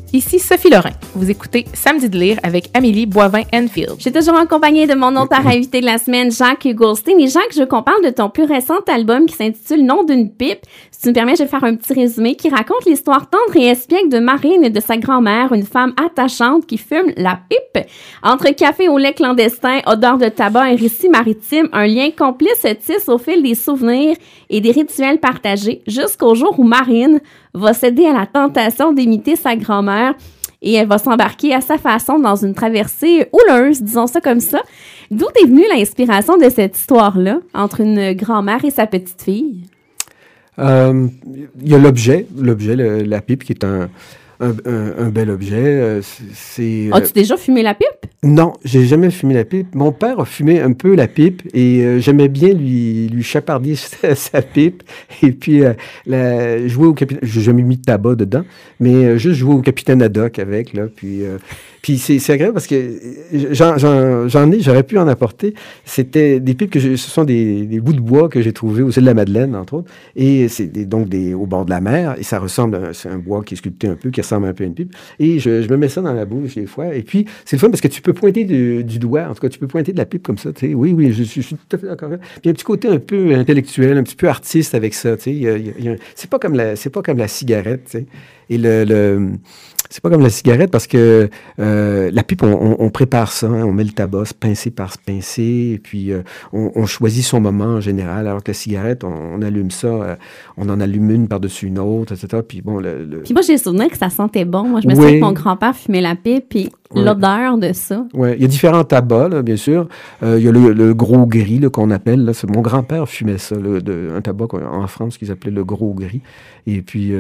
Ici Sophie Lorrain. Vous écoutez Samedi de lire avec Amélie Boivin-Enfield. Je suis toujours en compagnie de mon auteur invité de la semaine, Jacques Goldstein. Et Jacques, je veux qu'on parle de ton plus récent album qui s'intitule Nom d'une pipe. Si tu me permets, je vais faire un petit résumé qui raconte l'histoire tendre et espiègle de Marine et de sa grand-mère, une femme attachante qui fume la pipe. Entre café au lait clandestin, odeur de tabac et récits maritimes, un lien complice se tisse au fil des souvenirs et des rituels partagés jusqu'au jour où Marine va céder à la tentation d'imiter sa grand-mère et elle va s'embarquer à sa façon dans une traversée houleuse, disons ça comme ça. D'où est venue l'inspiration de cette histoire-là entre une grand-mère et sa petite-fille? Il y a l'objet, la pipe, qui est un bel objet. As-tu déjà fumé la pipe? Non, j'ai jamais fumé la pipe. Mon père a fumé un peu la pipe et j'aimais bien lui chaparder sa pipe et puis jouer au capitaine. J'ai jamais mis de tabac dedans, mais juste jouer au capitaine Haddock avec, là. Puis c'est agréable parce que j'aurais pu en apporter. C'était des pipes ce sont des bouts de bois que j'ai trouvés aux îles de la Madeleine, entre autres. Et c'est donc au bord de la mer. Et ça ressemble, c'est un bois qui est sculpté un peu, qui ressemble un peu à une pipe. Et je me mets ça dans la bouche des fois. Et puis, c'est le fun parce que tu peux pointer du doigt. En tout cas, tu peux pointer de la pipe comme ça. Tu sais. Oui, je suis tout à fait d'accord. Puis il y a un petit côté un peu intellectuel, un petit peu artiste avec ça. Tu sais. C'est pas comme la cigarette. Tu sais. Et c'est pas comme la cigarette parce que la pipe, on prépare ça, hein, on met le tabac pincé par pincé, et puis on choisit son moment en général, alors que la cigarette, on allume ça, on en allume une par-dessus une autre, etc. Puis bon, Puis moi, j'ai le souvenir que ça sentait bon. Moi, je me souviens que mon grand-père fumait la pipe, puis l'odeur de ça. Oui, il y a différents tabacs, là, bien sûr. Il y a le gros gris, là, qu'on appelle. Là, mon grand-père fumait ça, un tabac en France qu'ils appelaient le gros gris. Et puis...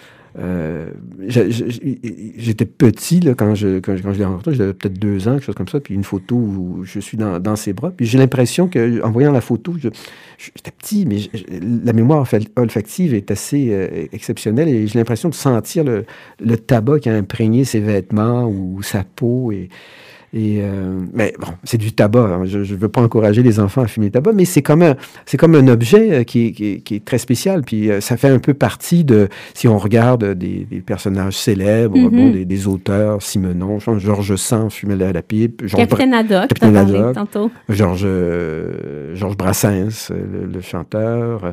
j'étais petit là, quand je l'ai rencontré, j'avais peut-être 2 ans, quelque chose comme ça, puis une photo où je suis dans ses bras, puis j'ai l'impression qu'en voyant la photo, j'étais petit, mais la mémoire olfactive est assez exceptionnelle, et j'ai l'impression de sentir le tabac qui a imprégné ses vêtements ou sa peau, mais bon, c'est du tabac. Hein. Je ne veux pas encourager les enfants à fumer du tabac, mais c'est comme un objet qui est très spécial. Puis ça fait un peu partie si on regarde des personnages célèbres, des auteurs, Simenon, Georges Sand fumait la pipe. Capitaine Haddock, tu as parlé tantôt. Georges Brassens, le chanteur.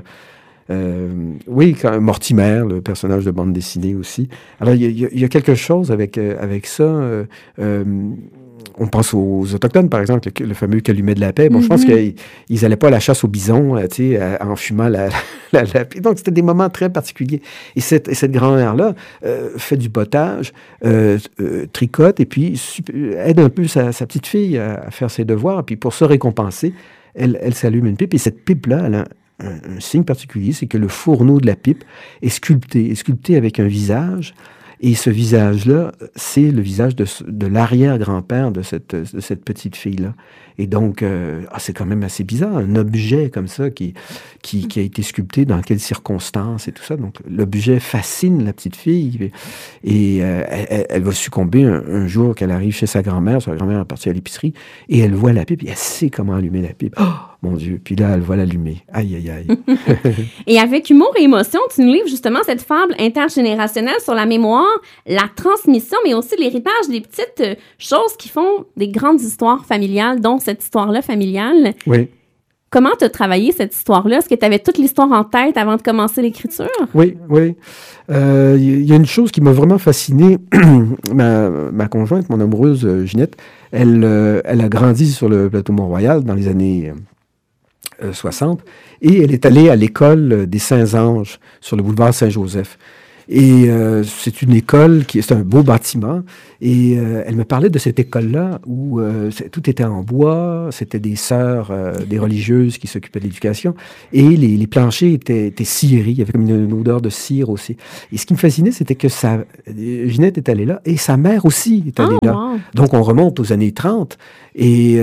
Oui, Mortimer, le personnage de bande dessinée aussi. Alors, il y a quelque chose avec ça. On pense aux Autochtones, par exemple, le fameux calumet de la paix. Bon, je pense qu'ils n'allaient pas à la chasse au bison, en fumant la pipe. Donc, c'était des moments très particuliers. Et cette grand-mère-là fait du potage, tricote, et puis aide un peu sa petite fille à faire ses devoirs. Puis pour se récompenser, elle s'allume une pipe. Et cette pipe-là, elle a un signe particulier, c'est que le fourneau de la pipe est sculpté avec un visage. Et ce visage-là, c'est le visage de l'arrière-grand-père de cette petite fille-là. Et donc, c'est quand même assez bizarre, un objet comme ça qui a été sculpté, dans quelles circonstances et tout ça. Donc, l'objet fascine la petite fille et elle va succomber un jour qu'elle arrive chez sa grand-mère. Sa grand-mère est partie à l'épicerie et elle voit la pipe et elle sait comment allumer la pipe. Oh, mon Dieu! Puis là, elle va l'allumer. Aïe, aïe, aïe. Et avec humour et émotion, tu nous livres justement cette fable intergénérationnelle sur la mémoire, la transmission, mais aussi l'héritage des petites choses qui font des grandes histoires familiales, dont cette histoire-là familiale. Oui. Comment tu as travaillé cette histoire-là? Est-ce que tu avais toute l'histoire en tête avant de commencer l'écriture? Oui. Il y a une chose qui m'a vraiment fasciné. Ma conjointe, mon amoureuse Ginette, elle a grandi sur le plateau Mont-Royal dans les années 60 et elle est allée à l'école des Saints-Anges sur le boulevard Saint-Joseph. Et c'est une école c'est un beau bâtiment. Et elle me parlait de cette école-là où tout était en bois. C'était des sœurs, des religieuses qui s'occupaient de l'éducation. Et les planchers étaient cirés. Il y avait comme une odeur de cire aussi. Et ce qui me fascinait, c'était que Ginette est allée là et sa mère aussi est allée là. Wow. Donc, on remonte aux années 30. Et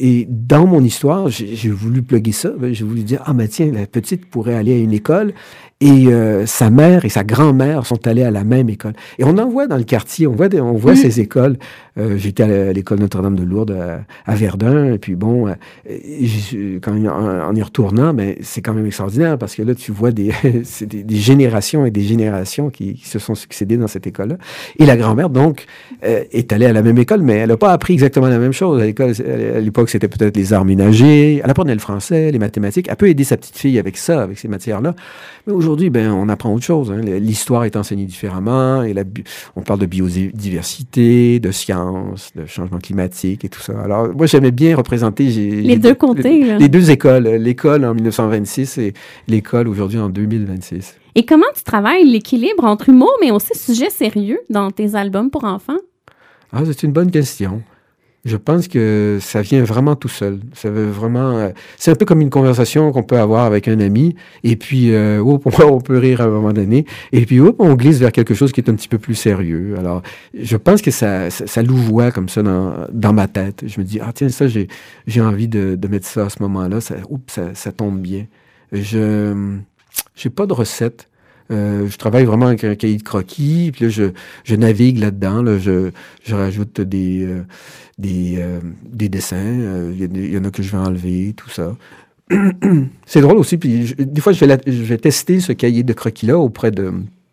dans mon histoire, j'ai voulu plugger ça. J'ai voulu dire, mais tiens, la petite pourrait aller à une école Et sa mère et sa grand-mère sont allées à la même école. Et on en voit dans le quartier, on voit ces écoles. J'étais à l'école Notre-Dame de Lourdes à Verdun, et puis bon, en y retournant, ben, c'est quand même extraordinaire, parce que là, tu vois c'est des générations et des générations qui se sont succédées dans cette école-là. Et la grand-mère, donc, est allée à la même école, mais elle n'a pas appris exactement la même chose. À l'époque, c'était peut-être les arts ménagers, elle apprenait le français, les mathématiques. Elle peut aider sa petite fille avec ça, avec ces matières-là. Mais aujourd'hui, ben, on apprend autre chose. Hein. L'histoire est enseignée différemment. Et on parle de biodiversité, de sciences, de changement climatique et tout ça. Alors, moi, j'aimais bien représenter les deux côtés. Les deux écoles. L'école en 1926 et l'école aujourd'hui en 2026. Et comment tu travailles l'équilibre entre humour, mais aussi sujet sérieux dans tes albums pour enfants? Ah, c'est une bonne question. Je pense que ça vient vraiment tout seul. Ça veut vraiment. C'est un peu comme une conversation qu'on peut avoir avec un ami, et puis on peut rire à un moment donné, et puis on glisse vers quelque chose qui est un petit peu plus sérieux. Alors, je pense que ça louvoie comme ça dans ma tête. Je me dis, ah tiens, ça, j'ai envie de mettre ça à ce moment-là. Ça tombe bien. J'ai pas de recette. Je travaille vraiment avec un cahier de croquis, puis là, je navigue là-dedans. Là, je rajoute des dessins. Il y en a que je vais enlever, tout ça. C'est drôle aussi. Puis des fois, je vais tester ce cahier de croquis-là auprès de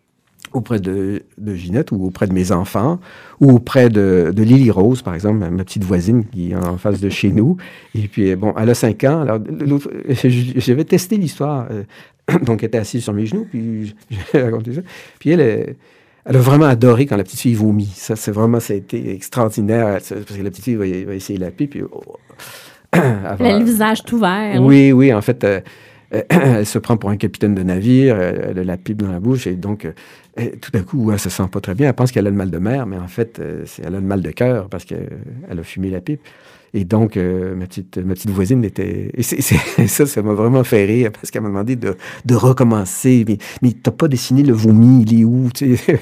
Ginette ou auprès de mes enfants ou auprès de Lily Rose, par exemple, ma petite voisine qui est en face de chez nous. Et puis, bon, elle a 5 ans. Alors, j'avais testé l'histoire. Donc, elle était assise sur mes genoux, puis j'ai raconté ça. Puis elle a vraiment adoré quand la petite fille vomit. Ça a été extraordinaire, parce que la petite fille va essayer la pipe, puis... Elle a le visage tout vert. Oui, en fait, elle se prend pour un capitaine de navire, elle a la pipe dans la bouche, et donc, tout à coup, elle se sent pas très bien. Elle pense qu'elle a le mal de mer, mais en fait, elle a le mal de cœur, parce qu'elle a fumé la pipe. Et donc, ma petite voisine était... Et ça m'a vraiment fait rire, parce qu'elle m'a demandé de recommencer. Mais t'as pas dessiné le vomi, il est où, tu sais?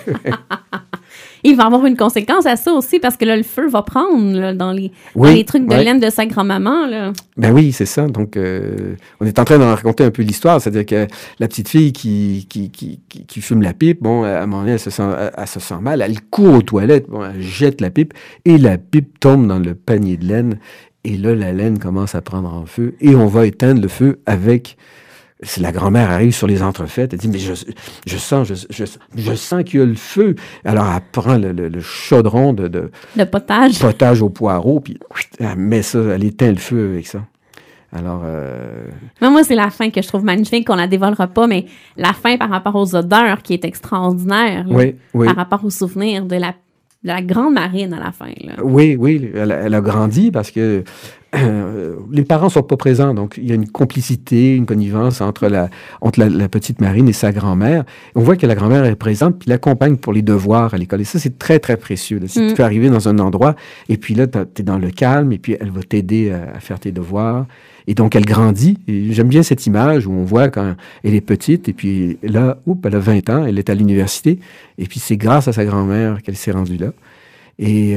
Il va y avoir une conséquence à ça aussi, parce que là, le feu va prendre là, dans les trucs de laine de sa grand-maman. Là. Ben oui, c'est ça. Donc, on est en train d'en raconter un peu l'histoire. C'est-à-dire que la petite fille qui fume la pipe, bon, à un moment donné, elle se sent mal. Elle court aux toilettes, bon, elle jette la pipe, et la pipe tombe dans le panier de laine. Et là, la laine commence à prendre en feu, et on va éteindre le feu avec... Si la grand-mère arrive sur les entrefaites, elle dit, mais je sens qu'il y a le feu. Alors, elle prend le chaudron de potage au poireau, puis elle met ça, elle éteint le feu avec ça. Alors... Moi, c'est la fin que je trouve magnifique, qu'on la dévoilera pas, mais la fin par rapport aux odeurs qui est extraordinaire. Là, oui. Par rapport aux souvenirs de la grande marine à la fin. Là. Oui, elle a grandi parce que les parents sont pas présents, donc il y a une complicité, une connivence entre la petite Marine et sa grand-mère. On voit que la grand-mère est présente, puis l'accompagne pour les devoirs à l'école. Et ça, c'est très, très précieux. Là. Si tu peux arriver dans un endroit, et puis là, tu es dans le calme, et puis elle va t'aider à faire tes devoirs. Et donc, elle grandit. Et j'aime bien cette image où on voit quand elle est petite, et puis là, elle a 20 ans, elle est à l'université, et puis c'est grâce à sa grand-mère qu'elle s'est rendue là. Et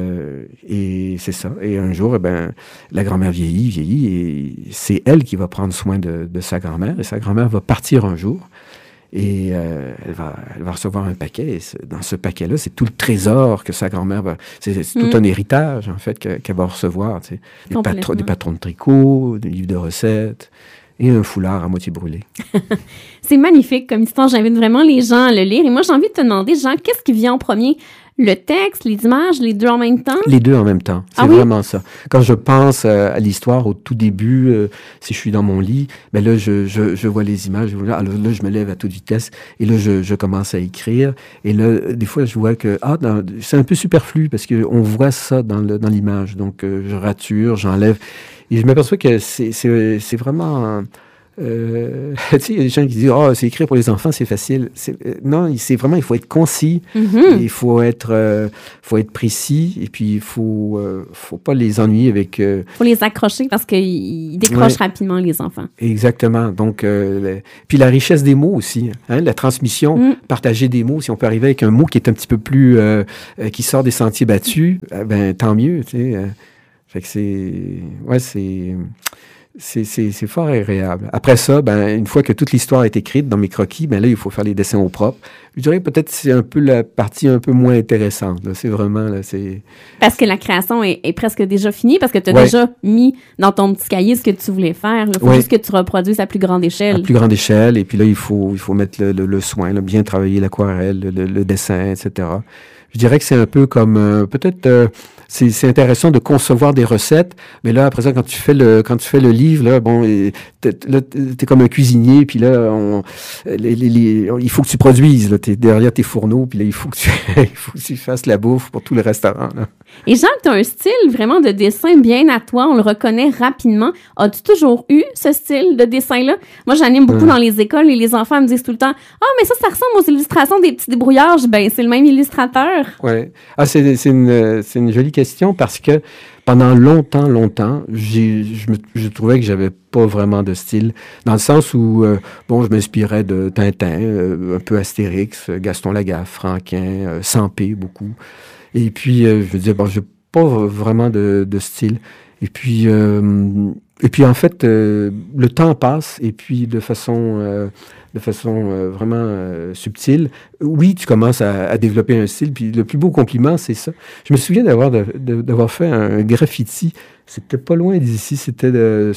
c'est ça. Et un jour, la grand-mère vieillit, et c'est elle qui va prendre soin de sa grand-mère. Et sa grand-mère va partir un jour, et elle va recevoir un paquet. Et dans ce paquet-là, c'est tout le trésor que sa grand-mère va... C'est tout un héritage, en fait, qu'elle va recevoir. Tu sais. Des patrons de tricot, des livres de recettes... et un foulard à moitié brûlé. C'est magnifique comme histoire. J'invite vraiment les gens à le lire. Et moi, j'ai envie de te demander, Jean, qu'est-ce qui vient en premier? Le texte, les images, les deux en même temps? Les deux en même temps. C'est vraiment ça. Quand je pense à l'histoire au tout début, si je suis dans mon lit, là, je vois les images. Là, je me lève à toute vitesse. Et là, je commence à écrire. Et là, des fois, je vois que c'est un peu superflu parce qu'on voit ça dans l'image. Donc, je rature, j'enlève. Et je m'aperçois que c'est vraiment... tu sais, il y a des gens qui disent c'est écrire pour les enfants, c'est facile. Non, c'est vraiment, il faut être concis, il faut être précis, et puis il faut pas les ennuyer avec... faut les accrocher parce qu'ils décrochent rapidement, les enfants. Exactement. Donc, puis la richesse des mots aussi, hein, la transmission, partager des mots. Si on peut arriver avec un mot qui est un petit peu plus... qui sort des sentiers battus, tant mieux, tu sais. Fait que c'est... C'est fort agréable. Après ça, une fois que toute l'histoire est écrite dans mes croquis, là, il faut faire les dessins au propre. Je dirais peut-être que c'est un peu la partie un peu moins intéressante. Là. C'est vraiment... Là, c'est... Parce que la création est presque déjà finie, parce que tu as déjà mis dans ton petit cahier ce que tu voulais faire. Il faut juste que tu reproduises à plus grande échelle. À plus grande échelle. Et puis là, il faut mettre le soin, là, bien travailler l'aquarelle, le dessin, etc. Je dirais que c'est un peu comme... peut-être... c'est intéressant de concevoir des recettes, mais là, après ça, quand tu fais le livre, là, t'es comme un cuisinier, puis là, il faut que tu produises, là, t'es derrière tes fourneaux, puis là, il faut que tu fasses la bouffe pour tous les restaurants, là. Et Jacques, tu as un style vraiment de dessin bien à toi, on le reconnaît rapidement. As-tu toujours eu ce style de dessin-là? Moi, j'anime beaucoup dans les écoles et les enfants me disent tout le temps « Ah, mais ça ressemble aux illustrations des petits débrouillards. » C'est le même illustrateur. Oui. Ah, c'est une jolie question parce que pendant longtemps, je trouvais que j'avais pas vraiment de style, dans le sens où, je m'inspirais de Tintin, un peu Astérix, Gaston Lagaffe, Franquin, Sampé, beaucoup. Et puis, je me disais, j'ai pas vraiment de style. Et puis en fait, le temps passe, et puis de façon vraiment subtile, oui, tu commences à développer un style, puis le plus beau compliment, c'est ça. Je me souviens d'avoir fait un graffiti, c'était pas loin d'ici, c'était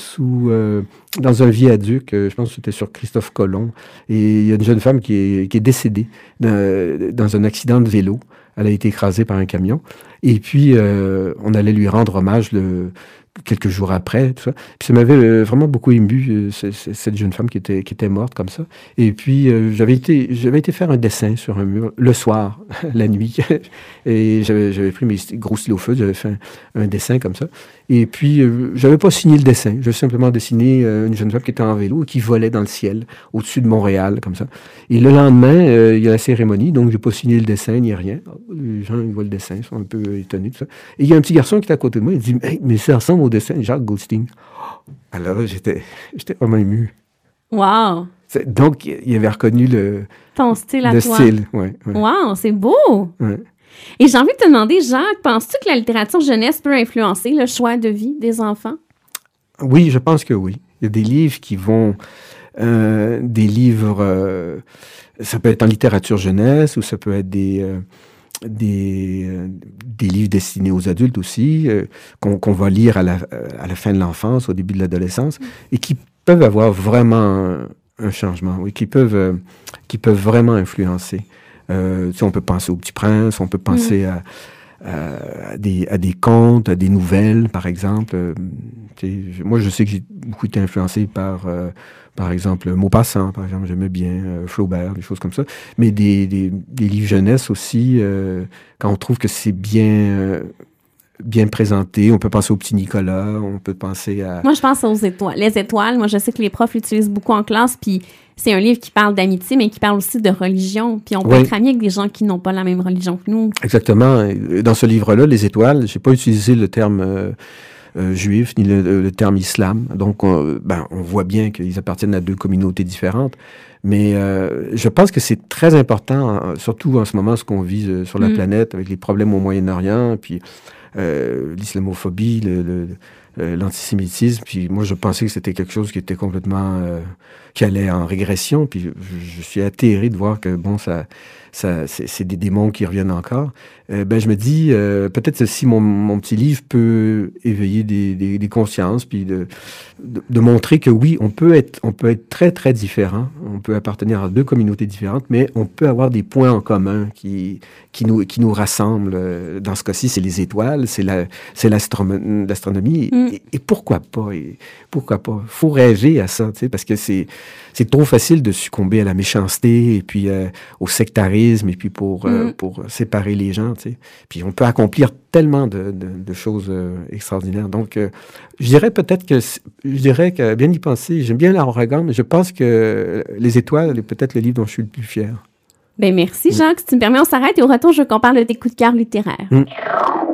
dans un viaduc, je pense que c'était sur Christophe Colomb, et il y a une jeune femme qui est décédée dans un accident de vélo. Elle a été écrasée par un camion, et puis on allait lui rendre hommage quelques jours après, tout ça. Puis ça m'avait vraiment beaucoup ému, cette jeune femme qui était morte comme ça. Et puis, j'avais été faire un dessin sur un mur, le soir, la nuit. Et j'avais pris mes gros stylos feuilles, j'avais fait un dessin comme ça. Et puis, j'avais pas signé le dessin. J'avais simplement dessiné une jeune femme qui était en vélo et qui volait dans le ciel, au-dessus de Montréal, comme ça. Et le lendemain, il y a la cérémonie, donc j'ai pas signé le dessin, ni rien. Les gens, ils voient le dessin, ils sont un peu étonnés, tout ça. Et il y a un petit garçon qui est à côté de moi, il dit « Hey, mais ça ressemble au dessin de Jacques Goldstein. » Alors là, j'étais vraiment ému. Wow! Donc, il avait reconnu ton style à le toi. style, oui. Ouais. Wow, c'est beau! Ouais. Et j'ai envie de te demander, Jacques, penses-tu que la littérature jeunesse peut influencer le choix de vie des enfants? Oui, je pense que oui. Il y a des livres qui vont... des livres... ça peut être en littérature jeunesse ou ça peut être des livres destinés aux adultes aussi, qu'on va lire à la fin de l'enfance, au début de l'adolescence, et qui peuvent avoir vraiment un changement, oui, qui peuvent vraiment influencer. On peut penser au Petit Prince, on peut penser à des contes, à des nouvelles, par exemple. Moi, je sais que j'ai beaucoup été influencé par exemple, Maupassant, par exemple, j'aimais bien Flaubert, des choses comme ça. Mais des livres jeunesse aussi, quand on trouve que c'est bien présenté, on peut penser au Petit Nicolas, on peut penser à... Moi, je pense aux étoiles. Les étoiles, moi, je sais que les profs l'utilisent beaucoup en classe, puis c'est un livre qui parle d'amitié, mais qui parle aussi de religion. Puis on peut être ami avec des gens qui n'ont pas la même religion que nous. Exactement. Dans ce livre-là, Les étoiles, j'ai pas utilisé le terme... juifs, ni le terme islam. Donc, on voit bien qu'ils appartiennent à deux communautés différentes. Mais je pense que c'est très important, surtout en ce moment, ce qu'on vit sur la planète, avec les problèmes au Moyen-Orient, puis l'islamophobie, l'antisémitisme. Puis moi, je pensais que c'était quelque chose qui était complètement... qui allait en régression. Puis je suis atterré de voir que, c'est des démons qui reviennent encore. Je me dis, peut-être si mon petit livre peut éveiller des consciences, puis de montrer que oui, on peut être très, très différent. On peut appartenir à deux communautés différentes, mais on peut avoir des points en commun qui nous rassemblent. Dans ce cas-ci, c'est les étoiles, c'est l'astronomie. Et pourquoi pas? Pourquoi pas? Faut rêver à ça, tu sais, parce que c'est trop facile de succomber à la méchanceté et puis au sectarisme et puis pour séparer les gens, tu sais. Puis on peut accomplir tellement de choses extraordinaires. Donc, je dirais que bien y penser, j'aime bien l'ouragan, mais je pense que Les étoiles est peut-être le livre dont je suis le plus fier. Merci, Jacques. Si tu me permets, on s'arrête et au retour, je veux qu'on parle de tes coups de cœur littéraires.